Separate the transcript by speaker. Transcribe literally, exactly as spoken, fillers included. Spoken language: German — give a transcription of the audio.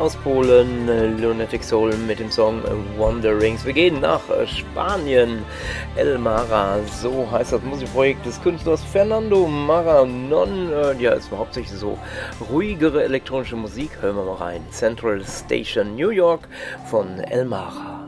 Speaker 1: aus Polen, Lunatic Soul mit dem Song Wanderings. Wir gehen nach Spanien. El Mara, so heißt das Musikprojekt des Künstlers Fernando Maranon. Ja, es war hauptsächlich so ruhigere elektronische Musik. Hören wir mal rein. Central Station New York von El Mara.